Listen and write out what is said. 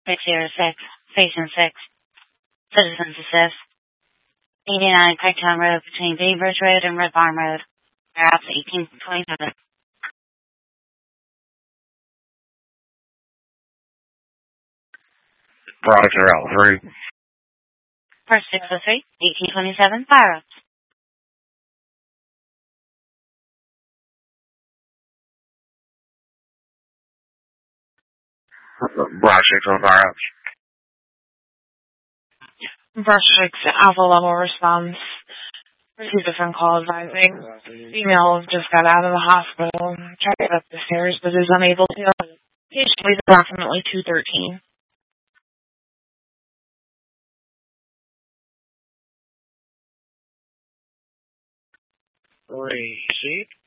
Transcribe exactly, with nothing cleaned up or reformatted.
six zero six, Station six, Citizens Assist, eighty-nine Piketown Road between Bainbridge Road and Red Barn Road. Perhaps eighteen twenty-seven. Roger, out three. First six oh three, eighteen twenty-seven, fire ups. Brush six on fire ups. Brush six, alpha level response. Received a phone call advising female just got out of the hospital and tried to get up the stairs but is unable to. Patient weighs approximately two thirteen. Receipt.